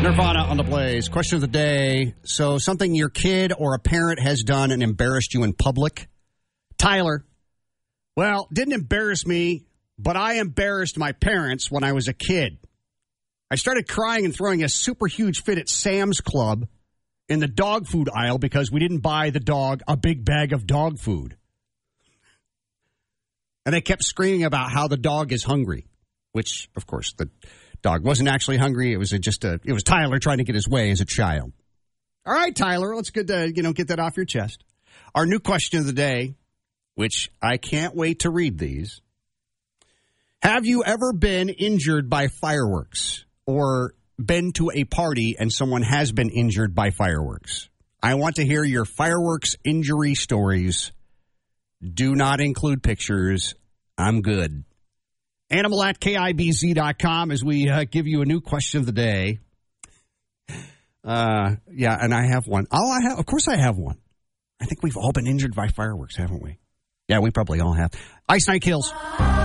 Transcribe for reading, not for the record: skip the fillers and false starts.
Nirvana on the Blaze. Question of the day. So something your kid or a parent has done and embarrassed you in public. Tyler. Well, didn't embarrass me, but I embarrassed my parents when I was a kid. I started crying and throwing a super huge fit at Sam's Club in the dog food aisle because we didn't buy the dog a big bag of dog food. And they kept screaming about how the dog is hungry, which, of course, the dog wasn't actually hungry. It was it was Tyler trying to get his way as a child. All right, Tyler, it's good to, get that off your chest. Our new question of the day, which I can't wait to read these. Have you ever been injured by fireworks or been to a party and someone has been injured by fireworks? I want to hear your fireworks injury stories. Do not include pictures. I'm good. Animal at KIBZ.com as we give you a new question of the day. Yeah, and I have one. Of course I have one. I think we've all been injured by fireworks, haven't we? Yeah, we probably all have. Ice Nine Kills.